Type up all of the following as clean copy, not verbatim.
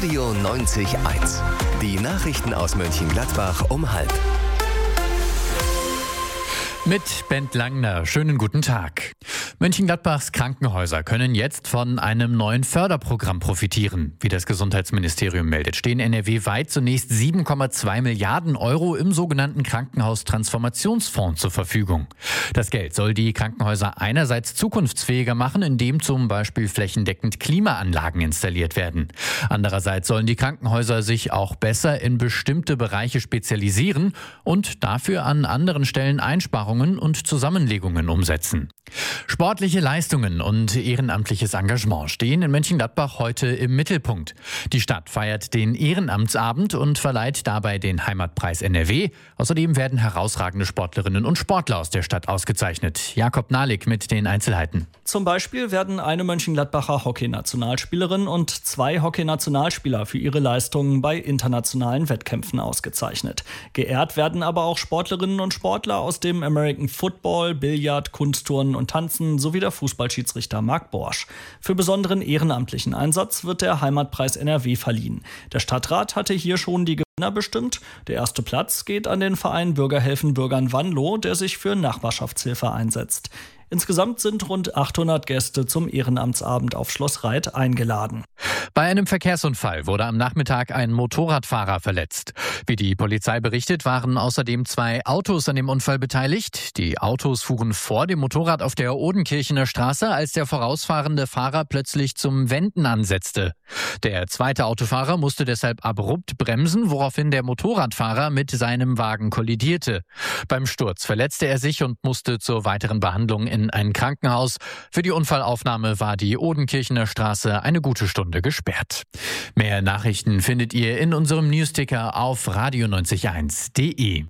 Radio 90.1. Die Nachrichten aus Mönchengladbach um 12:30. Mit Bent Langner. Schönen guten Tag. Mönchengladbachs Krankenhäuser können jetzt von einem neuen Förderprogramm profitieren. Wie das Gesundheitsministerium meldet, stehen NRW-weit zunächst 7,2 Milliarden Euro im sogenannten Krankenhaustransformationsfonds zur Verfügung. Das Geld soll die Krankenhäuser einerseits zukunftsfähiger machen, indem zum Beispiel flächendeckend Klimaanlagen installiert werden. Andererseits sollen die Krankenhäuser sich auch besser in bestimmte Bereiche spezialisieren und dafür an anderen Stellen Einsparungen und Zusammenlegungen umsetzen. Sportliche Leistungen und ehrenamtliches Engagement stehen in Mönchengladbach heute im Mittelpunkt. Die Stadt feiert den Ehrenamtsabend und verleiht dabei den Heimatpreis NRW. Außerdem werden herausragende Sportlerinnen und Sportler aus der Stadt ausgezeichnet. Jakob Nahlik mit den Einzelheiten. Zum Beispiel werden eine Mönchengladbacher Hockeynationalspielerin und 2 Hockeynationalspieler für ihre Leistungen bei internationalen Wettkämpfen ausgezeichnet. Geehrt werden aber auch Sportlerinnen und Sportler aus dem American Football, Billard, Kunstturnen und Tanzen sowie der Fußballschiedsrichter Marc Borsch. Für besonderen ehrenamtlichen Einsatz wird der Heimatpreis NRW verliehen. Der Stadtrat hatte hier schon die Gewinner bestimmt. Der erste Platz geht an den Verein Bürger helfen Bürgern Wanlo, der sich für Nachbarschaftshilfe einsetzt. Insgesamt sind rund 800 Gäste zum Ehrenamtsabend auf Schloss Reit eingeladen. Bei einem Verkehrsunfall wurde am Nachmittag ein Motorradfahrer verletzt. Wie die Polizei berichtet, waren außerdem 2 Autos an dem Unfall beteiligt. Die Autos fuhren vor dem Motorrad auf der Odenkirchener Straße, als der vorausfahrende Fahrer plötzlich zum Wenden ansetzte. Der zweite Autofahrer musste deshalb abrupt bremsen, woraufhin der Motorradfahrer mit seinem Wagen kollidierte. Beim Sturz verletzte er sich und musste zur weiteren Behandlung in ein Krankenhaus. Für die Unfallaufnahme war die Odenkirchener Straße eine gute Stunde gesperrt. Mehr Nachrichten findet ihr in unserem Newsticker auf radio901.de.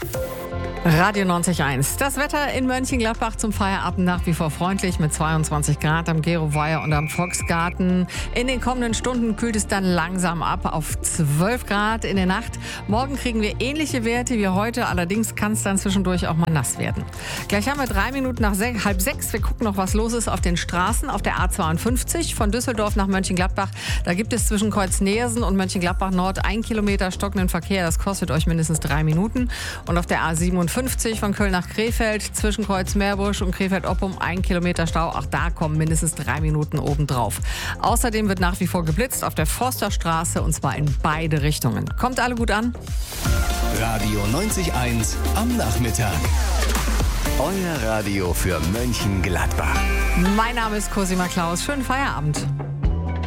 Radio 90.1. Das Wetter in Mönchengladbach zum Feierabend nach wie vor freundlich mit 22 Grad am Geroweiher und am Volksgarten. In den kommenden Stunden kühlt es dann langsam ab auf 12 Grad in der Nacht. Morgen kriegen wir ähnliche Werte wie heute, allerdings kann es dann zwischendurch auch mal nass werden. Gleich haben wir 3 Minuten nach 5:30. Wir gucken noch, was los ist auf den Straßen. Auf der A52 von Düsseldorf nach Mönchengladbach. Da gibt es zwischen Kreuz-Neersen und Mönchengladbach Nord 1 Kilometer stockenden Verkehr. Das kostet euch mindestens 3 Minuten. Und auf der A57 von Köln nach Krefeld zwischen Kreuz-Meerbusch und Krefeld-Oppum 1 Kilometer Stau. Auch da kommen mindestens 3 Minuten obendrauf. Außerdem wird nach wie vor geblitzt auf der Forsterstraße und zwar in beide Richtungen. Kommt alle gut an? Radio 90.1 am Nachmittag. Euer Radio für Mönchengladbach. Mein Name ist Cosima Klaus. Schönen Feierabend.